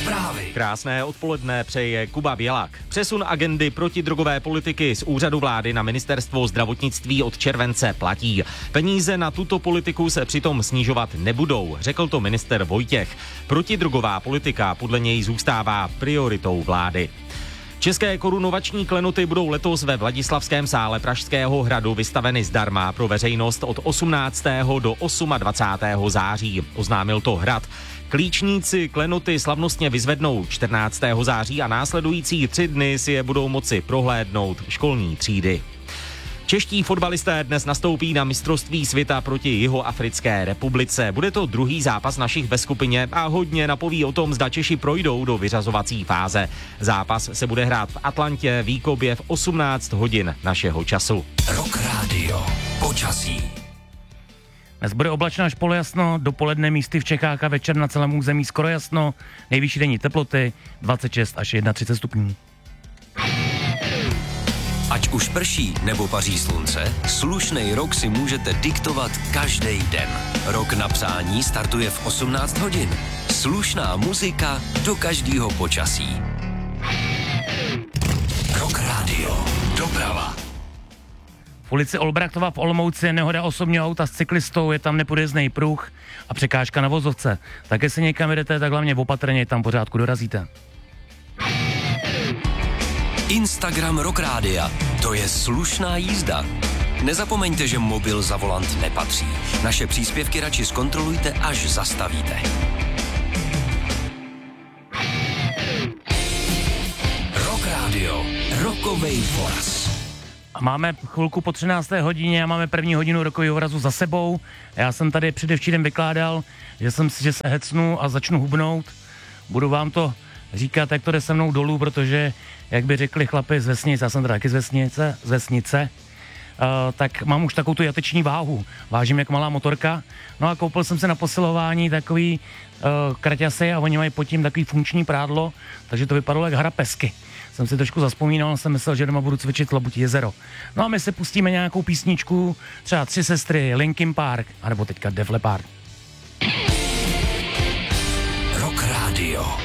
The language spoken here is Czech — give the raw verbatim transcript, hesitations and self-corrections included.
Zprávy. Krásné odpoledne přeje Kuba Bělak. Přesun agendy protidrogové politiky z úřadu vlády na ministerstvo zdravotnictví od července platí. Peníze na tuto politiku se přitom snižovat nebudou, řekl to minister Vojtěch. Protidrogová politika podle něj zůstává prioritou vlády. České korunovační klenoty budou letos ve Vladislavském sále Pražského hradu vystaveny zdarma pro veřejnost od osmnáctého do dvacátého osmého září, oznámil to hrad. Klíčníci klenoty slavnostně vyzvednou čtrnáctého září a následující tři dny si je budou moci prohlédnout školní třídy. Čeští fotbalisté dnes nastoupí na mistrovství světa proti Jihoafrické republice. Bude to druhý zápas našich ve skupině a hodně napoví o tom, zda Češi projdou do vyřazovací fáze. Zápas se bude hrát v Atlantě v Jíkobě v osmnáct hodin našeho času. Rock Radio. Počasí. Dnes bude oblačno až polojasno, dopoledne místy v Čechách a večer na celém území skoro jasno, nejvyšší denní teploty dvacet šest až třicet jedna stupňů. Ať už prší nebo paří slunce, slušnej rok si můžete diktovat každý den. Rok na přání startuje v osmnáct hodin. Slušná muzika do každého počasí. Rock Radio. Doprava. V ulici Olbrachtova v Olomouci je nehoda osobního auta s cyklistou, je tam nepodjezdný pruh a překážka na vozovce. Také se někam jdete, tak hlavně opatrně, tam pořádku dorazíte. Instagram Rock Rádia. To je slušná jízda. Nezapomeňte, že mobil za volant nepatří. Naše příspěvky radši zkontrolujte, až zastavíte. Rock Radio. Rokovej voraz. A máme chvilku po třinácté hodině a máme první hodinu rokového vorazu za sebou. Já jsem tady předevčírem vykládal, že jsem si, že se hecnu a začnu hubnout. Budu vám to říkat, jak to jde se mnou dolů, protože, jak by řekli chlapi z vesnice, já jsem teda taky z vesnice, z vesnice, uh, tak mám už takovou tu jateční váhu. Vážím jak malá motorka. No a koupil jsem si na posilování takový uh, kraťasy a oni mají pod tím takový funkční prádlo, takže to vypadalo jak hra pesky. Jsem si trošku zazpomínal, jsem myslel, že doma budu cvičit Labutí jezero. No a my si pustíme nějakou písničku, třeba Tři sestry, Linkin Park, anebo teďka Def Leppard. Rock Radio.